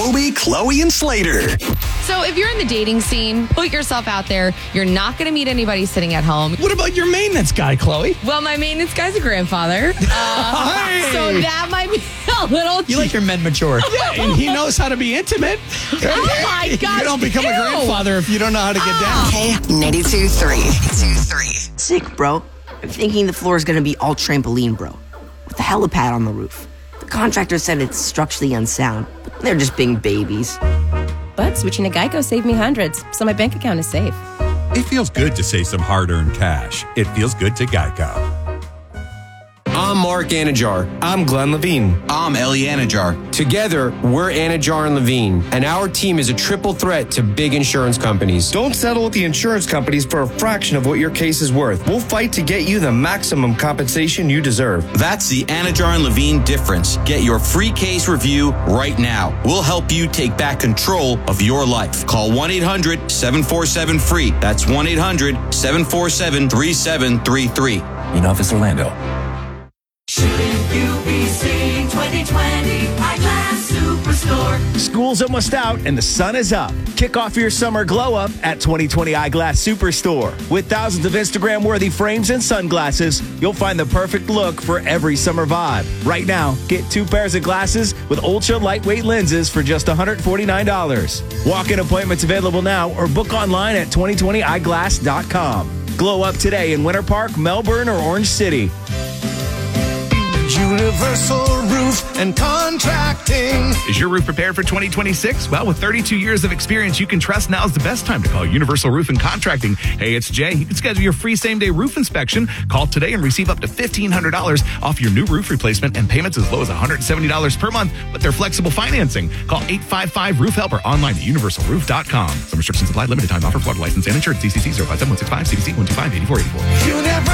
Obie, Chloe, and Slater. So if you're in the dating scene, put yourself out there. You're not going to meet anybody sitting at home. What about your maintenance guy, Chloe? Well, my maintenance guy's a grandfather. So that might be a little... You like your men mature. Yeah, and he knows how to be intimate. Oh, my gosh. You don't become a grandfather if you don't know how to get down. K92.3. Sick, bro. I'm thinking the floor is going to be all trampoline, bro. With a helipad on the roof. The contractor said it's structurally unsound, but they're just being babies. But switching to Geico saved me hundreds, so my bank account is safe. It feels good to save some hard-earned cash. It feels good to Geico. I'm Mark Anajar. I'm Glenn Levine. I'm Ellie Anajar. Together, we're Anajar and Levine, and our team is a triple threat to big insurance companies. Don't settle with the insurance companies for a fraction of what your case is worth. We'll fight to get you the maximum compensation you deserve. That's the Anajar and Levine difference. Get your free case review right now. We'll help you take back control of your life. Call 1-800-747-FREE. That's 1-800-747-3733. In Office Orlando. UBC 2020 Eyeglass Superstore. School's almost out and the sun is up. Kick off your summer glow up at 2020 Eyeglass Superstore. With thousands of Instagram-worthy frames and sunglasses, you'll find the perfect look for every summer vibe. Right now, get 2 pairs of glasses with ultra lightweight lenses for just $149. Walk-in appointments available now or book online at 2020eyeglass.com. Glow up today in Winter Park, Melbourne, or Orange City. Universal Roof and Contracting. Is your roof prepared for 2026? Well, with 32 years of experience, you can trust now's the best time to call Universal Roof and Contracting. Hey, it's Jay. You can schedule your free same-day roof inspection. Call today and receive up to $1,500 off your new roof replacement and payments as low as $170 per month with their flexible financing. Call 855-ROOF-HELP or online at universalroof.com. Some restrictions apply. Limited time offer. Florida license and insured. CCC 057165 CBC 125 8484.